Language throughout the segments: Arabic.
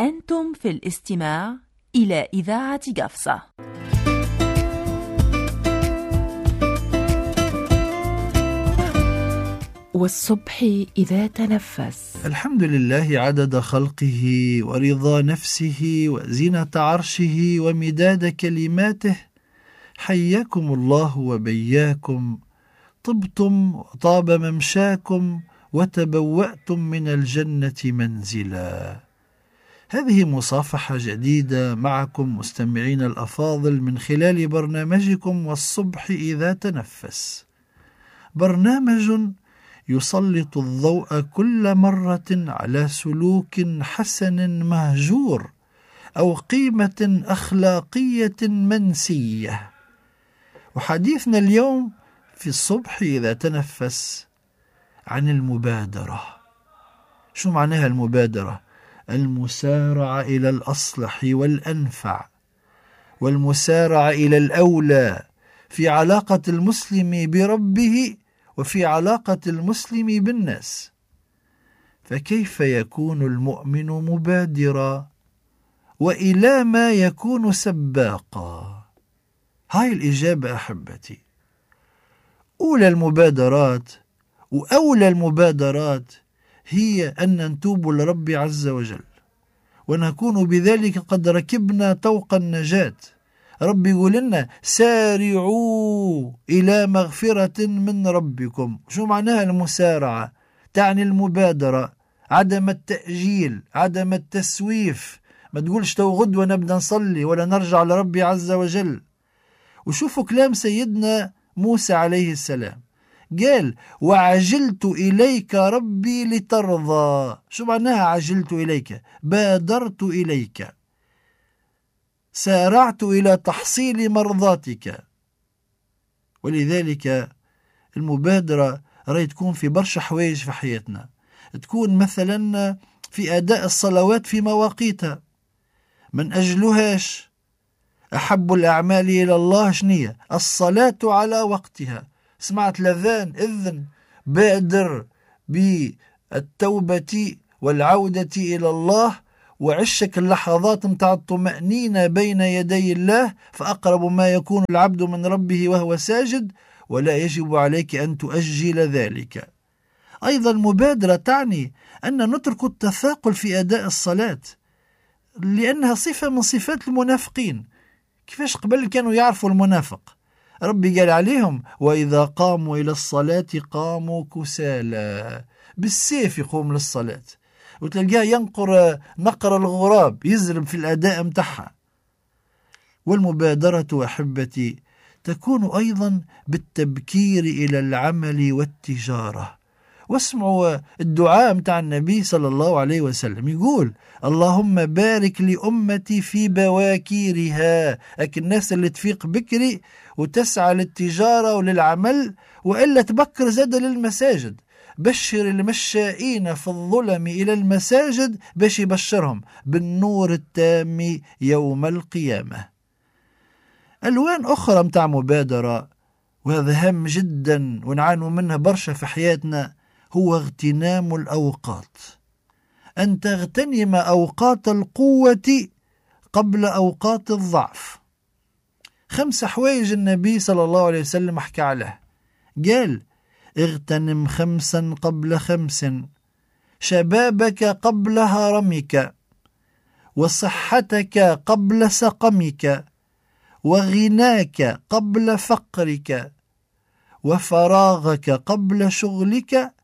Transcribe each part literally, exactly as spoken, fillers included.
أنتم في الاستماع إلى إذاعة قفصة. والصبح إذا تنفس. الحمد لله عدد خلقه ورضا نفسه وزينة عرشه ومداد كلماته. حياكم الله وبياكم، طبتم وطاب ممشاكم وتبوأتم من الجنة منزلا. هذه مصافحة جديدة معكم مستمعين الأفاضل من خلال برنامجكم والصبح إذا تنفس، برنامج يسلط الضوء كل مرة على سلوك حسن مهجور أو قيمة أخلاقية منسية. وحديثنا اليوم في الصبح إذا تنفس عن المبادرة. شو معناها المبادرة؟ المسارعة إلى الأصلح والأنفع، والمسارعة إلى الأولى في علاقة المسلم بربه وفي علاقة المسلم بالناس. فكيف يكون المؤمن مبادرا وإلى ما يكون سباقا؟ هاي الإجابة أحبتي. أولى المبادرات وأولى المبادرات هي أن نتوب لرب عز وجل، ونكون بذلك قد ركبنا طوق النجاة. رب يقول لنا سارعوا إلى مغفرة من ربكم. شو معناها المسارعة؟ تعني المبادرة، عدم التأجيل، عدم التسويف. ما تقولش تو غدوة نبدأ نصلي ولا نرجع لربي عز وجل. وشوفوا كلام سيدنا موسى عليه السلام، قال وعجلت إليك ربي لترضى. شو معناها عجلت إليك؟ بادرت إليك، سارعت إلى تحصيل مرضاتك. ولذلك المبادرة رأي تكون في برشا حوايج في حياتنا. تكون مثلا في أداء الصلوات في مواقيتها، من أجلهاش أحب الأعمال إلى الله شنية؟ الصلاة على وقتها. سمعت الأذان إذن بادر بالتوبة والعودة إلى الله، وعشك اللحظات متاع الطمأنينة بين يدي الله، فأقرب ما يكون العبد من ربه وهو ساجد، ولا يجب عليك أن تؤجل ذلك. أيضا المبادرة تعني أن نترك التثاقل في أداء الصلاة، لأنها صفة من صفات المنافقين. كيفاش قبل كانوا يعرفوا المنافق؟ ربي قال عليهم وإذا قاموا إلى الصلاة قاموا كسالى، بالسيف يقوم للصلاة، وتلقاه ينقر نقر الغراب، يزرب في الأداء متاعها. والمبادرة أحبتي تكون أيضا بالتبكير إلى العمل والتجارة. واسمعوا الدعاء متاع النبي صلى الله عليه وسلم، يقول اللهم بارك لأمتي في بواكيرها. لكن الناس اللي تفيق بكري وتسعى للتجارة وللعمل، وإلا تبكر زاد للمساجد. بشر المشائين في الظلم إلى المساجد باش يبشرهم بالنور التام يوم القيامة. ألوان أخرى متاع مبادرة، وهذا هام جدا ونعانوا منها برشا في حياتنا، هو اغتنام الأوقات. أن تغتنم أوقات القوة قبل أوقات الضعف. خمس حوايج النبي صلى الله عليه وسلم حكى عليه، قال اغتنم خمسا قبل خمس، شبابك قبل هرمك، وصحتك قبل سقمك، وغناك قبل فقرك، وفراغك قبل شغلك،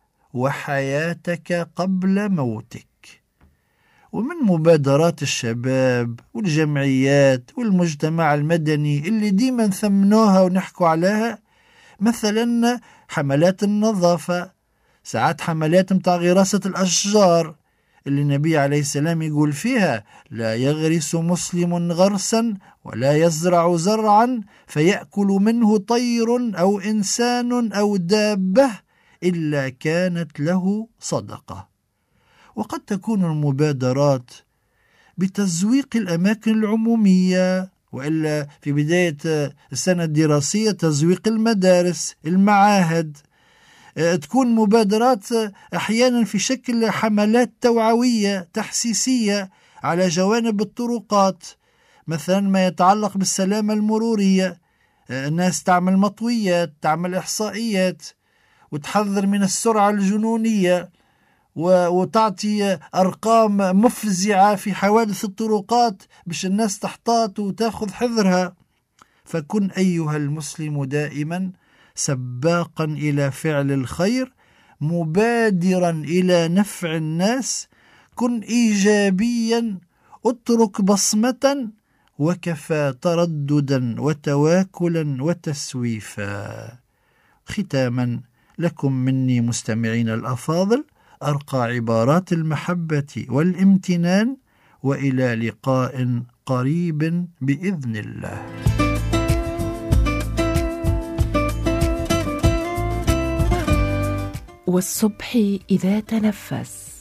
وحياتك قبل موتك. ومن مبادرات الشباب والجمعيات والمجتمع المدني اللي ديما ثمنوها ونحكوا عليها، مثلا حملات النظافة، ساعات حملات متاع غراسة الأشجار اللي النبي عليه السلام يقول فيها لا يغرس مسلم غرسا ولا يزرع زرعا فيأكل منه طير أو إنسان أو دابة إلا كانت له صدقة. وقد تكون المبادرات بتزويق الأماكن العمومية، وإلا في بداية السنة الدراسية تزويق المدارس المعاهد. تكون مبادرات أحيانا في شكل حملات توعوية تحسيسية، على جوانب الطرقات، مثلا ما يتعلق بالسلامة المرورية، الناس تعمل مطويات، تعمل إحصائيات، وتحذر من السرعة الجنونية، وتعطي أرقام مفزعة في حوادث الطرقات باش الناس تحتاط وتاخذ حذرها. فكن أيها المسلم دائما سباقا إلى فعل الخير، مبادرا إلى نفع الناس، كن إيجابيا، اترك بصمة، وكفى ترددا وتواكلا وتسويفا. ختاما، لكم مني مستمعين الأفاضل أرقى عبارات المحبة والامتنان، وإلى لقاء قريب بإذن الله. والصبح إذا تنفس